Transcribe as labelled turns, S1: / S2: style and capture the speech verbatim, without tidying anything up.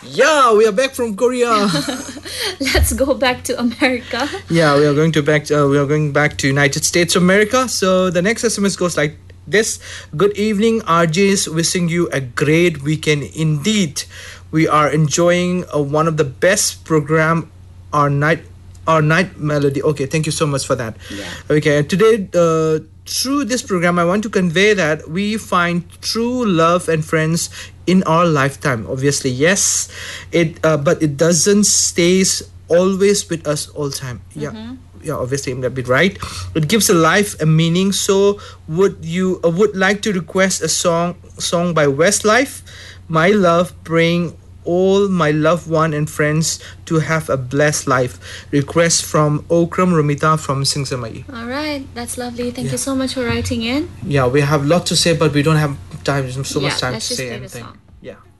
S1: Yeah, we are back from Korea.
S2: Let's go back to America.
S1: Yeah, we are going to back. Uh, we are going back to United States of America. So the next S M S goes like this: Good evening, R Js. Wishing you a great weekend indeed. We are enjoying uh, one of the best program, our night, our night melody. Okay, thank you so much for that.
S2: Yeah.
S1: Okay, and today, uh, through this program, I want to convey that we find true love and friends in our lifetime. Obviously, yes, it, uh, but it doesn't stays always with us all time. Yeah.
S2: Mm-hmm.
S1: Yeah, obviously I'm a bit right. It gives a life a meaning. So, would you uh, would like to request a song song by Westlife? My love, praying all my loved one and friends to have a blessed life. Request from Okram Romita from Singsamai.
S2: All right, that's lovely. Thank
S1: Yeah.
S2: you so much for writing in.
S1: Yeah, we have a lot to say, but we don't have time. So
S2: Yeah,
S1: much time
S2: let's
S1: to
S2: just
S1: say
S2: play the
S1: anything.
S2: song.
S1: Yeah.